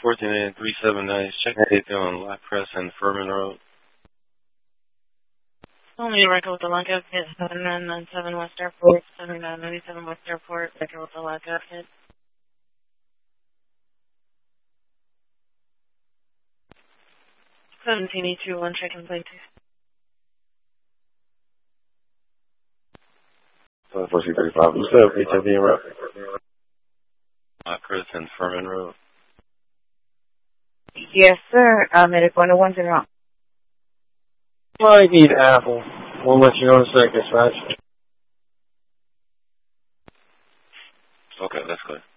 14-379, check safety on Lock Crescent, Furman Road. Only record with the lockout hit 7997 West Airport, 7997 West Airport, record with the lockout hit. 17821, check and plate. 1435, what's up? HFD en route. Lock Crescent, Furman Road. Yes, sir. Medic 101. Might need Apple. We'll let you know in a second, dispatch. Okay, that's good.